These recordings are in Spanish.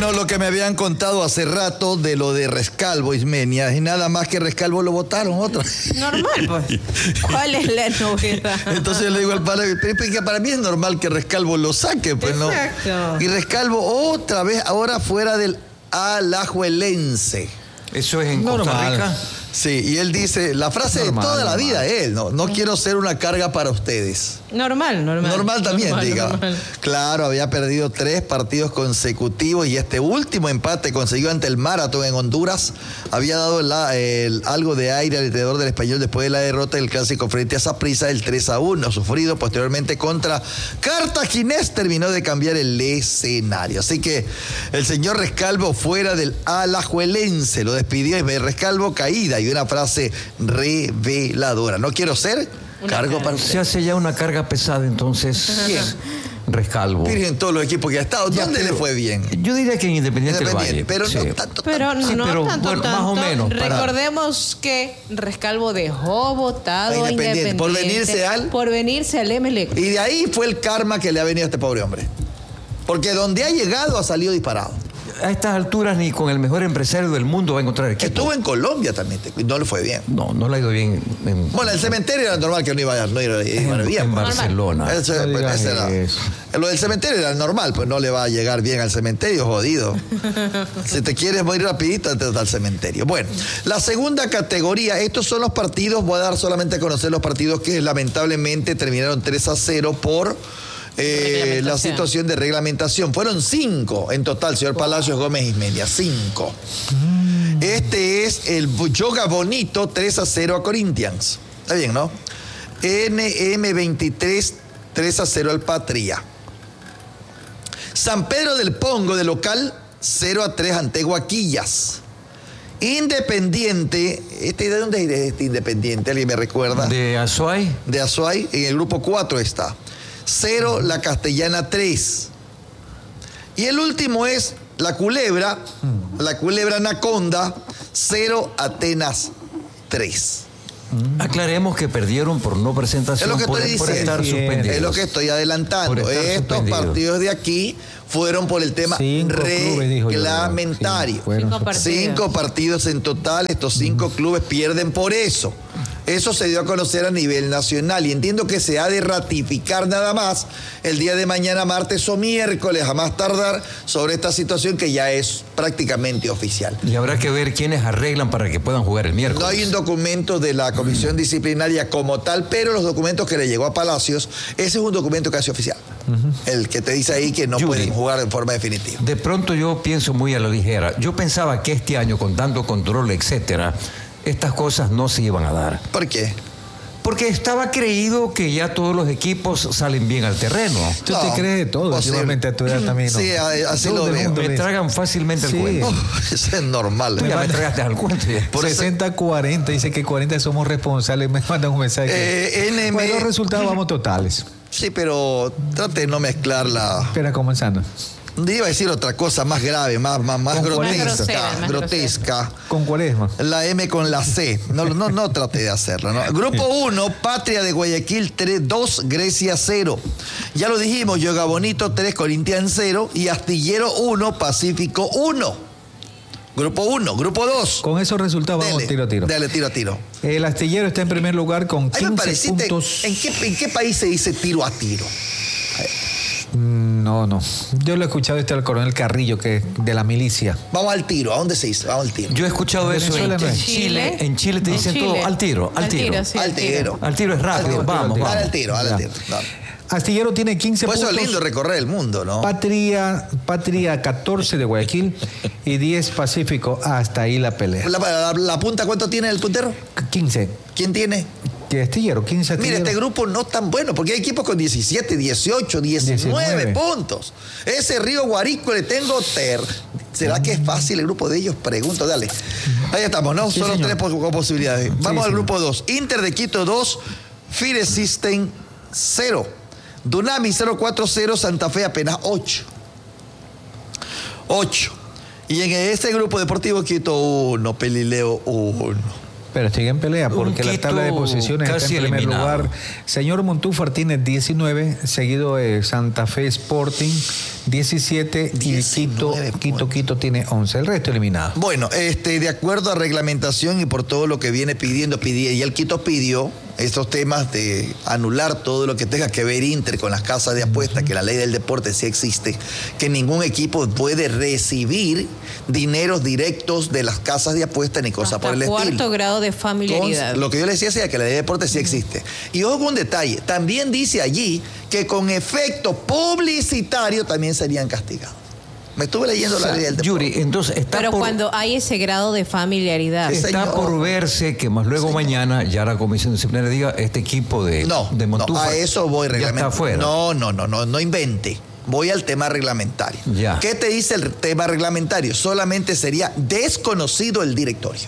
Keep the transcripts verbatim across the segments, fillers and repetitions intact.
Bueno, lo que me habían contado hace rato de lo de Rescalvo, Ismenia, y nada más que Rescalvo lo votaron otra. Normal, pues. ¿Cuál es la novedad? Entonces yo le digo al padre, que para mí es normal que Rescalvo lo saque, pues. Exacto. ¿No? Y Rescalvo otra vez, ahora fuera del Alajuelense. Eso es en Costa Normal. Rica. Sí, y él dice, la frase Normal, de toda normal. la vida, él, no, no quiero ser una carga para ustedes. Normal, normal. Normal también, normal, diga. normal. Claro, había perdido tres partidos consecutivos y este último empate consiguió ante el Marathon en Honduras. Había dado la, el, algo de aire al entrenador del Español después de la derrota del clásico frente a Saprissa, el tres a uno, sufrido posteriormente contra Cartaginés, terminó de cambiar el escenario. Así que el señor Rescalvo fuera del Alajuelense, lo despidió y Rescalvo caída y una frase reveladora. No quiero ser Una cargo carga. para Se usted. hace ya una carga pesada, entonces. ¿Quién? Rescalvo. Miren todos los equipos que ha estado. Ya, ¿Dónde pero le fue bien? Yo diría que en Independiente, Independiente, del Valle. pero sí. no tanto. Pero tanto. Sí, no pero, tanto, bueno, tanto. más o menos, para- Recordemos que Rescalvo dejó votado A a Independiente, Independiente. por venirse al- Por venirse al M L E C. Y de ahí fue el karma que le ha venido a este pobre hombre. Porque donde ha llegado ha salido disparado. A estas alturas ni con el mejor empresario del mundo va a encontrar equipo. Estuvo en Colombia también, y no le fue bien. No, no le ha ido bien en, Bueno, el cementerio era normal que no iba, no iba, iba en- bien. en pues. Barcelona. Eso, No pues, digas ese era- eso. lo del cementerio era normal, pues no le va a llegar bien al cementerio, jodido. Si te quieres ir rapidito, antes al cementerio. Bueno, la segunda categoría, estos son los partidos, voy a dar solamente a conocer los partidos que lamentablemente terminaron tres a cero por eh, la Reglamentación. situación de reglamentación. Fueron cinco en total, señor Palacios Gómez Ismedia, cinco. Este es el Yoga Bonito tres a cero a Corinthians. Está bien, ¿no? N M veintitrés tres a cero al Patria. San Pedro del Pongo de local cero a tres ante Guaquillas. Independiente, ¿este de dónde es este Independiente? ¿Alguien me recuerda? De Azuay. De Azuay, en el grupo cuatro está. cero La Castellana tres. Y el último es La Culebra, La Culebra Anaconda, cero Atenas tres. Aclaremos que perdieron por no presentación, Es lo que por, estoy por diciendo. estar Bien. suspendidos. Es lo que estoy adelantando. Por estar Estos suspendidos. partidos de aquí fueron por el tema Cinco clubes, dijo yo, reglamentario. sí, fueron Cinco partidos. Cinco partidos en total, estos cinco clubes pierden por eso. Eso se dio a conocer a nivel nacional y entiendo que se ha de ratificar nada más el día de mañana, martes o miércoles, a más tardar, sobre esta situación que ya es prácticamente oficial. Y habrá que ver quiénes arreglan para que puedan jugar el miércoles. No hay un documento de la comisión disciplinaria como tal, pero los documentos que le llegó a Palacios, ese es un documento casi oficial. El que te dice ahí que no Yuri. pueden jugar en forma definitiva. De pronto yo pienso muy a la ligera. Yo pensaba que este año, con tanto control, etcétera, estas cosas no se iban a dar. ¿Por qué? Porque estaba creído que ya todos los equipos salen bien al terreno. Tú No, te crees de todo, posible. últimamente a tu edad también, ¿no? Sí, a- así Todo lo el veo. mundo Me dice. tragan fácilmente Sí. el cuento. Oh, eso es normal. Tú ya me tragaste al cuento. ya. Por eso- sesenta cuarenta, dice que cuarenta somos responsables, me mandan un mensaje. Eh, N M Bueno, los resultados vamos totales. Sí, pero trate de no mezclar la... Espera, comenzando. Iba a decir otra cosa más grave, más, más, más Con grotesca. Más grosera, más grotesca. ¿Con cuaresma? La M con la C. No, no, no trate de hacerlo, ¿no? Grupo uno, Patria de Guayaquil dos, Grecia cero. Ya lo dijimos, Yoga Bonito tres, Corinthians cero y Astillero uno, Pacífico uno. Grupo uno, grupo dos. Con esos resultados vamos Dele, tiro a tiro. Dale, tiro a tiro. El Astillero está en primer lugar con Ahí me quince pareciste, puntos. ¿en qué, ¿en qué país se dice tiro a tiro? Mm, No, no. Yo lo he escuchado este al coronel Carrillo, que es de la milicia. Vamos al tiro, ¿a dónde se dice? Vamos al tiro. Yo he escuchado eso en, Venezuela no en es. Chile. En Chile te dicen Chile. todo al tiro, al tiro. sí, al tiro. Al tiro es rápido, Al tiro, vamos, al tiro. vamos. Al tiro, al Ya. tiro. No. Astillero tiene quince Pues eso puntos. es lindo recorrer el mundo, ¿no? Patria, Patria catorce de Guayaquil y diez Pacífico. Hasta ahí la pelea. La, la- la punta, ¿cuánto tiene el puntero? quince. ¿Quién tiene? ¿Qué Astillero? quince Mira, Astillero. este grupo no tan bueno, porque hay equipos con diecisiete, dieciocho, diecinueve diecinueve. puntos. Ese Río Guarico le tengo ter. ¿Será que es fácil el grupo de ellos? Pregunto, dale. Ahí estamos, ¿no? Sí, Solo señor. tres pos- posibilidades. Vamos Sí, al señor. grupo dos. Inter de Quito dos, Fire System cero. Dunami cero cuatro cero, Santa Fe apenas ocho. ocho. Y en este grupo Deportivo Quito uno, Pelileo uno. Pero sigue en pelea porque Un la Quito tabla de posiciones está casi en primer eliminado. lugar. Señor Montúfar tiene diecinueve, seguido de Santa Fe Sporting diecisiete y Quito, Quito, Quito tiene once. El resto eliminado. Bueno, este, de acuerdo a reglamentación y por todo lo que viene pidiendo, pidió, y el Quito pidió estos temas de anular todo lo que tenga que ver Inter con las casas de apuestas, que la ley del deporte sí existe, que ningún equipo puede recibir dineros directos de las casas de apuestas ni cosas por el estilo. Cuarto grado de familiaridad. Entonces, lo que yo le decía es que la ley de deporte sí existe. Y ojo, un detalle, también dice allí que con efecto publicitario también serían castigados. Me estuve leyendo, o sea, la ley del deporte. Yuri, entonces está Pero por, cuando hay ese grado de familiaridad. está señor. por verse que más luego Señor. mañana ya la comisión disciplinaria diga este equipo de, No, de Montúfar no, a eso voy, ya reglamentario. está afuera. No, no, no, no, no invente. Voy al tema reglamentario. Ya. ¿Qué te dice el tema reglamentario? Solamente sería desconocido el directorio.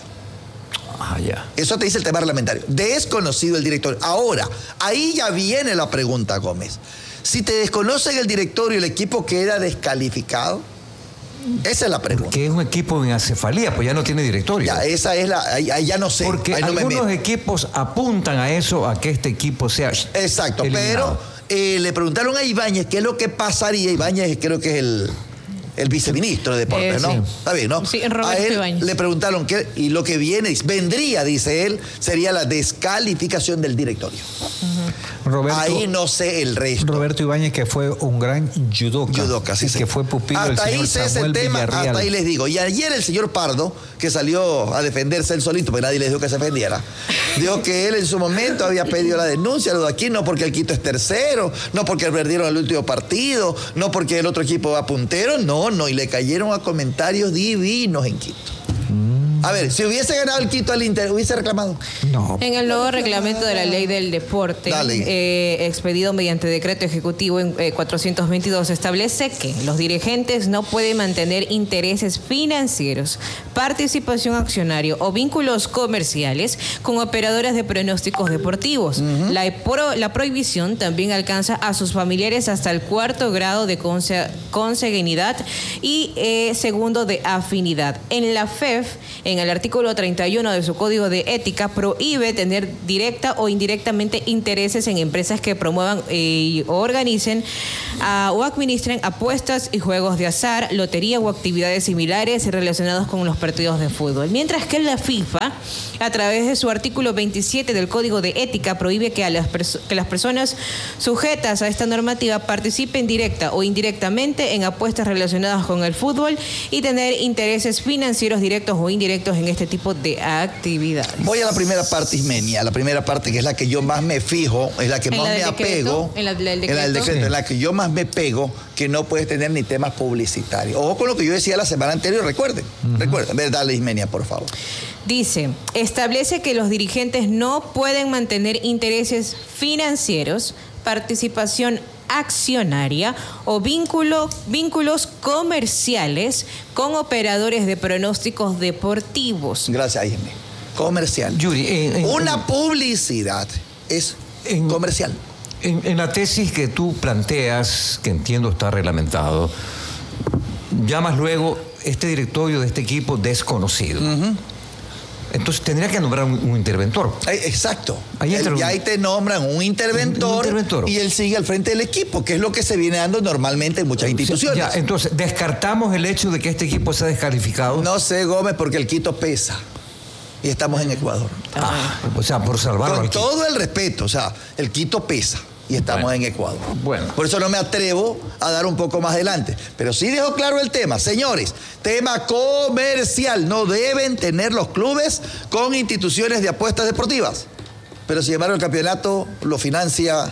Ah, ya. Eso te dice el tema reglamentario. Desconocido el directorio. Ahora, ahí ya viene la pregunta, Gómez. Si te desconocen el directorio, ¿el equipo queda descalificado? Esa es la pregunta. Que es un equipo en acefalía, pues ya no tiene directorio. Ya, esa es la... Ahí, ahí ya no sé. Porque ahí no me algunos meto. equipos apuntan a eso, a que este equipo sea Exacto, eliminado. pero eh, le preguntaron a Ibáñez qué es lo que pasaría. Ibáñez creo que es el, el viceministro de Deportes, Eh, ¿no? sí. Está bien, ¿no? Sí, Roberto a él Ibáñez. le preguntaron qué, y lo que viene, vendría, dice él, sería la descalificación del directorio. Roberto, Ahí no sé el resto. Roberto Ibáñez, que fue un gran judoka. Judoka, sí, y sí. que fue pupilo del Hasta señor ahí sé ese Samuel tema, Villarreal. hasta ahí les digo. Y ayer el señor Pardo, que salió a defenderse él solito, porque nadie le dijo que se defendiera, dijo que él en su momento había pedido la denuncia, lo de aquí, no porque el Quito es tercero, no porque perdieron el último partido, no porque el otro equipo va puntero, no, no, y le cayeron a comentarios divinos en Quito. A ver, si hubiese ganado el Quito al Inter, ¿hubiese reclamado? No. En el nuevo reglamento de la ley del deporte, Dale. eh, expedido mediante decreto ejecutivo en eh, cuatrocientos veintidós, establece que los dirigentes no pueden mantener intereses financieros, participación accionaria o vínculos comerciales con operadoras de pronósticos deportivos. Uh-huh. la, pro, la prohibición también alcanza a sus familiares hasta el cuarto grado de conse, consanguinidad y eh, segundo de afinidad. En la F E F, en el artículo treinta y uno de su Código de Ética, prohíbe tener directa o indirectamente intereses en empresas que promuevan eh, o organicen uh, o administren apuestas y juegos de azar, lotería o actividades similares relacionados con los partidos de fútbol. Mientras que la FIFA, a través de su artículo veintisiete del Código de Ética, prohíbe que, a las, perso- que las personas sujetas a esta normativa participen directa o indirectamente en apuestas relacionadas con el fútbol y tener intereses financieros directos o indirectos en este tipo de actividades. Voy a la primera parte, Ismenia, la primera parte que es la que yo más me fijo, es la que ¿En más la me del apego. decreto? ¿En la del En la del decreto? decreto, Sí. en la que yo más me pego, que no puedes tener ni temas publicitarios. Ojo con lo que yo decía la semana anterior, recuerden. Uh-huh. Recuerden, ver, dale, Ismenia, por favor. Dice, establece que los dirigentes no pueden mantener intereses financieros, participación accionaria o vínculo, vínculos comerciales con operadores de pronósticos deportivos. Gracias, Ismenia. Comercial. Yuri, en- en- Una publicidad es En- comercial. En, en la tesis que tú planteas, que entiendo está reglamentado, llamas luego este directorio de este equipo desconocido. Uh-huh. Entonces tendría que nombrar un, un interventor. Eh, Exacto. Ahí entra El- un- y ahí te nombran un interventor, Un interventor. y él sigue al frente del equipo, que es lo que se viene dando normalmente en muchas instituciones. Ya, entonces, descartamos el hecho de que este equipo sea descalificado. No sé, Gómez, porque el Quito pesa. Y estamos en Ecuador. Ah, o sea, por salvarlo Con al todo el respeto, o sea, el Quito pesa. Y estamos Bueno. en Ecuador. Bueno. Por eso no me atrevo a dar un poco más adelante. Pero sí dejo claro el tema. Señores, tema comercial. No deben tener los clubes con instituciones de apuestas deportivas. Pero sin embargo el campeonato lo financia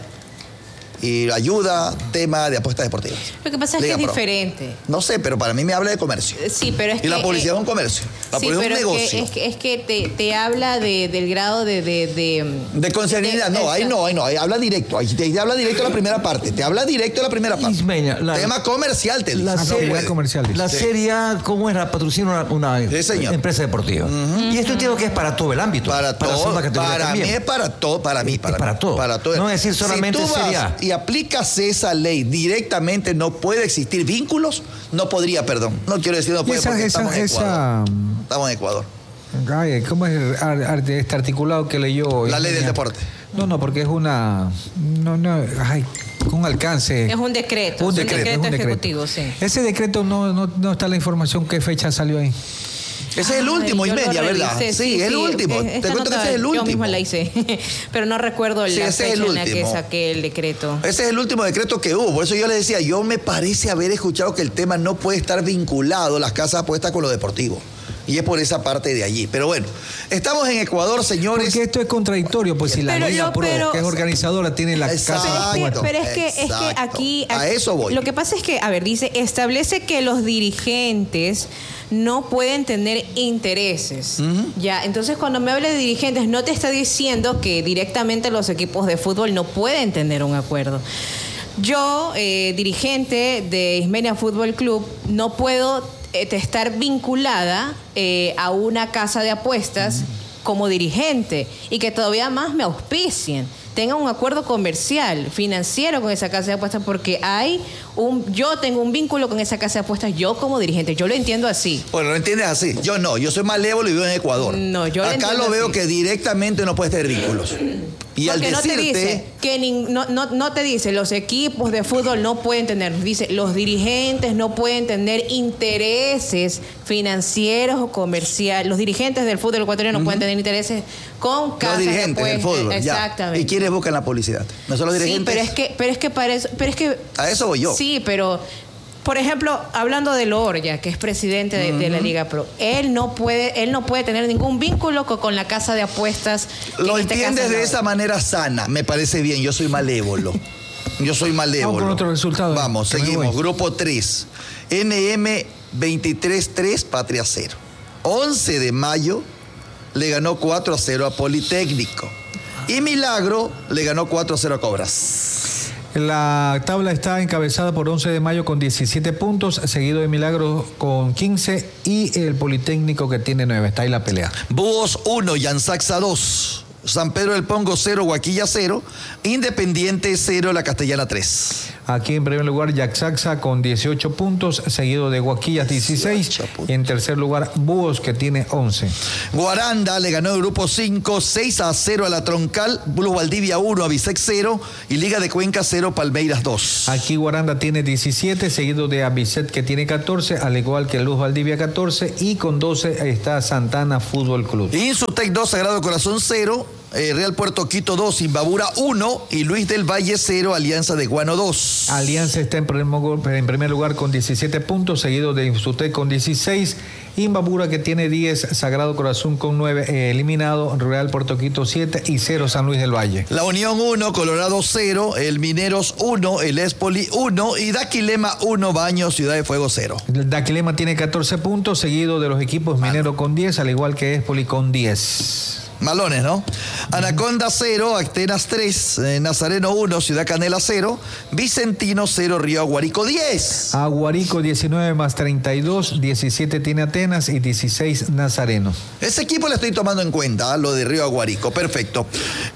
y ayuda, tema de apuestas deportivas. Lo que pasa es Liga que es Pro. diferente. No sé, pero para mí me habla de comercio. Sí, pero es Y que... la publicidad eh, es un comercio. La sí, publicidad pero es un es que, negocio. es que, es que te, te habla de, del grado de... De, de, De consanguinidad, no, ahí no, ahí no, ahí habla directo, ahí te, te habla directo a la primera parte, te habla directo a la primera parte. Ismeña, la- Tema comercial, te La dice. serie, puede. comercial, dice. la Sí. Serie A, ¿cómo era? Patrocina una, una Sí, señor. empresa deportiva. Y esto entiendo que es para todo el ámbito. Para la todo, segunda categoría para mí también. es para todo, para mí, Es para, para mí, todo. para todo. No es decir solamente si tú vas Serie A. y aplicas esa ley directamente, no puede existir vínculos, no podría, perdón, no quiero decir no puede Esa- porque esa- estamos en esa- Ecuador. Estamos en Ecuador. Ay, ¿cómo es ar- ar- este articulado que leyó? La ley del Ismenia? deporte. No, no, porque es una... No, no, ay, un alcance. Es un decreto. Un es decreto, un decreto, es un decreto. ejecutivo, sí. Ese decreto no, no, no está la información, qué fecha salió ahí. Ese es el último, Ay, yo lo Ismedia, ¿verdad? revisé, Sí, es el último. Eh, Te esta cuento que nota ese es el Yo último. misma la hice, pero no recuerdo Sí, la ese es fecha el en la que último. saqué el decreto. Ese es el último decreto que hubo. Por eso yo les decía, yo me parece haber escuchado que el tema no puede estar vinculado, las casas apuestas, con lo deportivo. Y es por esa parte de allí. Pero bueno, estamos en Ecuador, señores. Porque esto es contradictorio, pues si la Pero Liga yo- Pro, pero- que es organizadora, tiene la Exacto. casa Pero es apuesta. que, pero es que, es que Exacto. aquí, A aquí- eso voy. Lo que pasa es que, a ver, dice, establece que los dirigentes no pueden tener intereses. Ya, entonces cuando me habla de dirigentes, no te está diciendo que directamente los equipos de fútbol no pueden tener un acuerdo. Yo, eh, dirigente de Ismenia Fútbol Club, no puedo eh, estar vinculada eh, a una casa de apuestas como dirigente y que todavía más me auspicien, tengan un acuerdo comercial, financiero con esa casa de apuestas, porque hay un, yo tengo un vínculo con esa casa de apuestas, yo como dirigente, yo lo entiendo así. Bueno, lo entiendes así. Yo no, yo soy malévolo y vivo en Ecuador. No, yo lo Acá entiendo lo veo así. que directamente no puedes tener vínculos. Y al Porque no te decirte... dice que nin- no, no, no te dice los equipos de fútbol no pueden tener, dice los dirigentes no pueden tener intereses financieros o comerciales. Los dirigentes del fútbol ecuatoriano no pueden tener intereses con casas Los de dirigentes del apuestas. fútbol, ya. Exactamente. ¿Y quiénes buscan la publicidad? ¿No son los Sí, dirigentes? pero es que, pero es que para eso, pero es que A eso voy yo. Sí, pero por ejemplo, hablando de Lorya, que es presidente de, de la Liga Pro, él no puede, él no puede tener ningún vínculo con, con la casa de apuestas. que Lo en este entiendes caso de no. esa manera sana. Me parece bien. Yo soy malévolo. Yo soy malévolo. Vamos con otro resultado. Vamos, Que me seguimos. voy. Grupo tres. N M veintitrés tres, Patria cero. once de mayo le ganó cuatro a cero a Politécnico. Y Milagro le ganó cuatro a cero a Cobras. La tabla está encabezada por once de mayo con diecisiete puntos, seguido de Milagro con quince y el Politécnico que tiene nueve. Está ahí la pelea. Búhos uno, Yansaxa dos. San Pedro del Pongo cero, Guaquilla cero. Independiente cero, La Castellana tres. Aquí en primer lugar Yaxaxa con dieciocho puntos, seguido de Guaquillas dieciséis. dieciocho puntos. Y en tercer lugar Búhos que tiene once. Guaranda le ganó el grupo cinco, seis a cero a La Troncal. Blues Valdivia uno, Avisec cero. Y Liga de Cuenca cero, Palmeiras dos. Aquí Guaranda tiene diecisiete, seguido de Avicet que tiene catorce, al igual que Luz Valdivia catorce, y con doce está Santana Fútbol Club. Insutec dos, Sagrado Corazón cero. eh, Real Puerto Quito dos, Imbabura uno. Y Luis del Valle cero, Alianza de Guano dos. Alianza está en primer, en primer lugar con diecisiete puntos, seguido de Insutec con dieciséis, Imbabura que tiene diez, Sagrado Corazón con nueve, eh, eliminado, Real Puerto Quito siete y cero San Luis del Valle. La Unión uno, Colorado cero, el Mineros uno, el Espoli uno y Daquilema uno, Baños, Ciudad de Fuego cero. El Daquilema tiene catorce puntos, seguido de los equipos Minero con diez, al igual que Espoli con diez. Malones, ¿no? Anaconda cero, Actenas tres, eh, Nazareno uno, Ciudad Canela cero, Vicentino cero, Río Aguarico diez. Aguarico diecinueve más treinta y dos, diecisiete tiene Atenas y dieciséis Nazareno. Ese equipo le estoy tomando en cuenta, ¿eh? Lo de Río Aguarico, perfecto.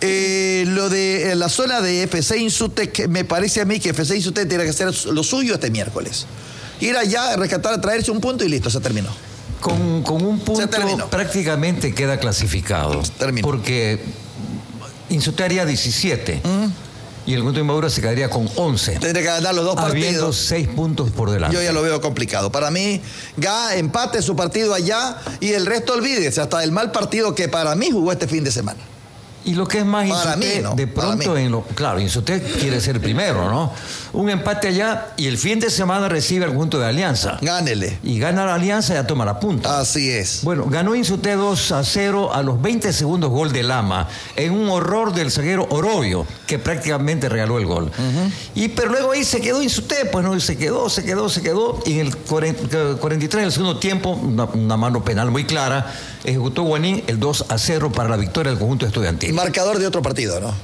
Eh, lo de eh, la zona de F C Insutec, me parece a mí que F C Insutec tiene que hacer lo suyo este miércoles. Ir allá, rescatar, traerse un punto y listo, se terminó. Con, con un Se terminó. punto prácticamente queda clasificado. Terminó. Porque Insutec haría diecisiete y el conjunto de Imbabura se quedaría con once. Tendría que ganar los dos Habiendo partidos. seis puntos por delante. Yo ya lo veo complicado. Para mí, Ga empate su partido allá y el resto olvídese, hasta el mal partido que para mí jugó este fin de semana. Y lo que es más Para Insutec, mí, ¿no? de Para pronto mí. en lo. Claro, Insutec quiere ser primero, ¿no? Un empate allá y el fin de semana recibe al conjunto de Alianza. Gánele. Y gana la Alianza y ya toma la punta. Así es. Bueno, ganó Insutec dos a cero a los veinte segundos, gol de Lama, en un horror del zaguero Orobio, que prácticamente regaló el gol. Y pero luego ahí se quedó Insutec, pues no, se quedó, se quedó, se quedó. Y en el cuarenta, cuarenta y tres del segundo tiempo, una, una mano penal muy clara, ejecutó Guanín el dos a cero para la victoria del conjunto estudiantil. Marcador de otro partido, ¿no?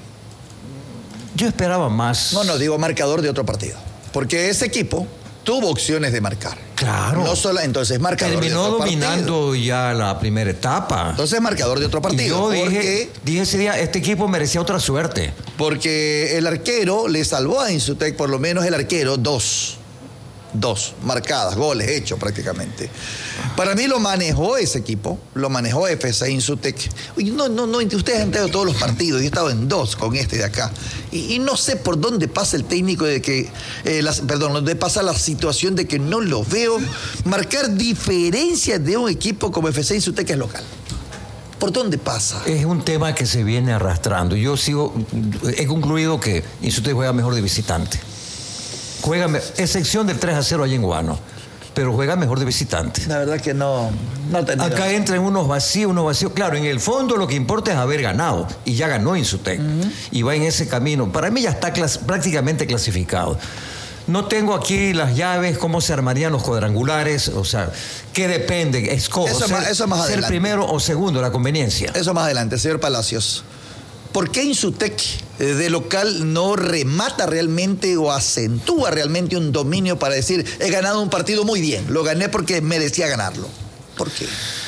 Yo esperaba más. No, no, digo marcador de otro partido. Porque ese equipo tuvo opciones de marcar. Claro. No solo, entonces marcador Terminó de otro partido. dominando ya la primera etapa. Entonces marcador de otro Y partido. yo ¿Por dije, qué? dije ese día, este equipo merecía otra suerte. Porque el arquero le salvó a Insutec, por lo menos el arquero, dos. Dos, marcadas, goles hechos prácticamente. Para mí lo manejó ese equipo, lo manejó F C Insutec. No, no, no, ustedes han entrado todos los partidos, yo he estado en dos con este de acá. Y, y no sé por dónde pasa el técnico de que, eh, las, perdón, dónde pasa la situación de que no lo veo marcar diferencias de un equipo como F C Insutec que es local. ¿Por dónde pasa? Es un tema que se viene arrastrando. Yo sigo, he concluido que Insutec juega mejor de visitante. Juega, excepción del tres a cero allá en Guano, pero juega mejor de visitante. La verdad que no, no tenía. Acá entran unos vacíos, unos vacíos. Claro, en el fondo lo que importa es haber ganado, y ya ganó Insutec, uh-huh. y va en ese camino. Para mí ya está clas- prácticamente clasificado. No tengo aquí las llaves, cómo se armarían los cuadrangulares, o sea, ¿qué depende? Escojo, eso ser, más, eso más ser primero o segundo, la conveniencia. Eso más adelante, señor Palacios. ¿Por qué Insutec de local no remata realmente o acentúa realmente un dominio para decir, he ganado un partido muy bien, lo gané porque merecía ganarlo? ¿Por qué?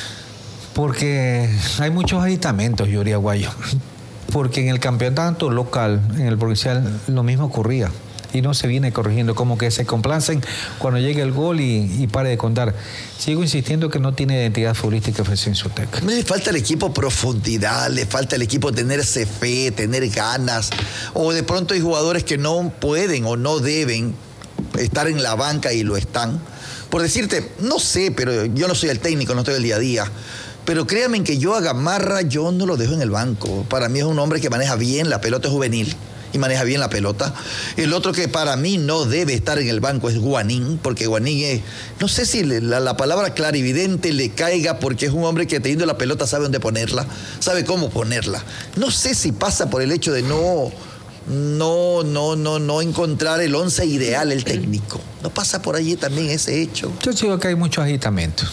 Porque hay muchos aditamentos, Yuri Aguayo. Porque en el campeonato local, en el provincial, lo mismo ocurría. Y no se viene corrigiendo, como que se complacen cuando llegue el gol y, y pare de contar. Sigo insistiendo que no tiene identidad futbolística F C Insutec. Le falta al equipo profundidad, le falta al equipo tenerse fe, tener ganas. O de pronto hay jugadores que no pueden o no deben estar en la banca y lo están. Por decirte, no sé, pero yo no soy el técnico, no estoy el día a día. Pero créanme que yo a Gamarra yo no lo dejo en el banco. Para mí es un hombre que maneja bien la pelota juvenil. Y maneja bien la pelota. El otro que para mí no debe estar en el banco es Guanín, porque Guanín es, no sé si le, la, la palabra clarividente le caiga, porque es un hombre que teniendo la pelota sabe dónde ponerla, sabe cómo ponerla. No sé si pasa por el hecho de no, no, no, no, no encontrar el once ideal, el técnico. No pasa por allí también ese hecho. Yo digo que hay muchos agitamientos.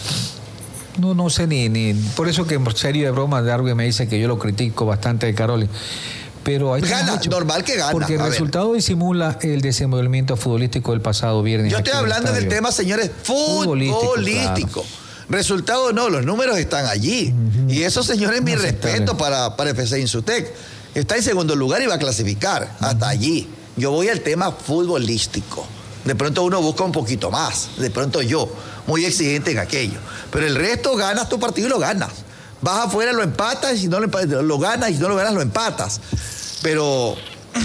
No, no sé ni, ni, por eso que en serio de broma Darwin me dice que yo lo critico bastante de Caroli. Pero hay gana, mucho, normal que gana. Porque el resultado ver. disimula el desenvolvimiento futbolístico del pasado viernes. Yo estoy hablando del tema, señores, futbolístico. futbolístico. Claro. Resultado no, los números están allí. Uh-huh. Y eso, señores, no mi respeto para, para F C Insutec. Está en segundo lugar y va a clasificar. Uh-huh. Hasta allí. Yo voy al tema futbolístico. De pronto uno busca un poquito más. De pronto yo, muy exigente en aquello. Pero el resto, ganas tu partido y lo ganas. Vas afuera, lo empatas, y si no lo, empatas, lo ganas, y si no lo ganas, lo empatas. Pero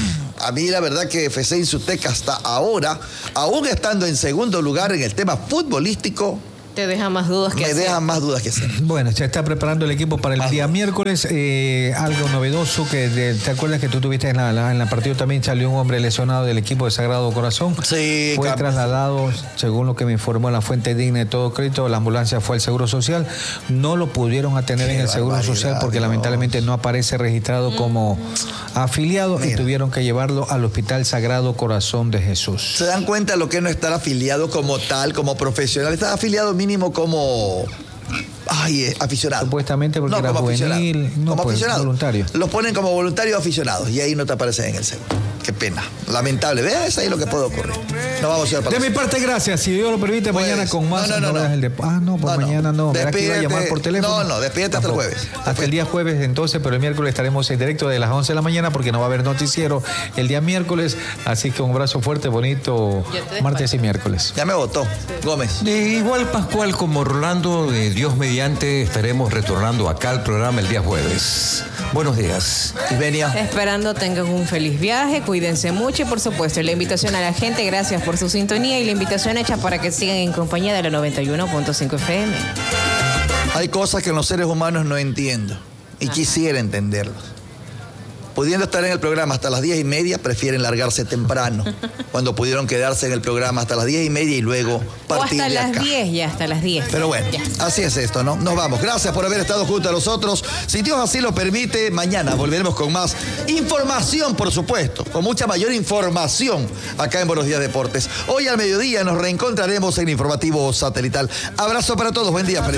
a mí la verdad que F C Insutec hasta ahora, aún estando en segundo lugar en el tema futbolístico, te deja más dudas que me hacer. deja más dudas que hacer. Bueno, se está preparando el equipo para el más día dudas. miércoles. Eh, algo novedoso que de, te acuerdas que tú tuviste en la, la, en la partido también salió un hombre lesionado del equipo de Sagrado Corazón. Sí. Fue Carlos. trasladado, según lo que me informó la fuente digna de todo crédito, la ambulancia fue al Seguro Social. No lo pudieron atender Qué en el Seguro Social porque no. lamentablemente no aparece registrado mm. como afiliado. Mira. Y tuvieron que llevarlo al Hospital Sagrado Corazón de Jesús. ¿Se dan cuenta de lo que es no estar afiliado como tal, como profesional? Estás afiliado mínimo como ay, eh, aficionado. Supuestamente porque no, era juvenil, no, como pues, aficionado. Voluntario. Los ponen como voluntarios aficionados y ahí no te aparecen en el seguro. Qué pena. Lamentable. ¿Ves? Ahí lo que puede ocurrir. No vamos a ir para De mi parte, gracias. Si Dios lo permite, pues, mañana con más. No, no, no. no. El de... Ah, no, pues no, mañana no. ¿Verdad que iba a llamar por teléfono? No, no, despídete hasta el jueves. Hasta después. El día jueves, entonces, pero el miércoles estaremos en directo de las once de la mañana porque no va a haber noticiero el día miércoles. Así que un abrazo fuerte, bonito, martes y miércoles. Ya me votó, Gómez. De igual, Pascual, como Rolando, de Dios mediante, estaremos retornando acá al programa el día jueves. Buenos días. Venia. Esperando tengan un feliz viaje, cuídense mucho y por supuesto la invitación a la gente, gracias por su sintonía y la invitación hecha para que sigan en compañía de la noventa y uno punto cinco F M. Hay cosas que los seres humanos no entiendo y Ajá. quisiera entenderlos. Pudiendo estar en el programa hasta las diez y media, prefieren largarse temprano. Cuando pudieron quedarse en el programa hasta las diez y media y luego partir o hasta de acá. las diez, ya hasta las diez. Pero bueno, ya. Así es esto, ¿no? Nos vamos. Gracias por haber estado junto a nosotros. Si Dios así lo permite, mañana volveremos con más información, por supuesto, con mucha mayor información acá en Buenos Días Deportes. Hoy al mediodía nos reencontraremos en Informativo Satelital. Abrazo para todos. Buen día. Feliz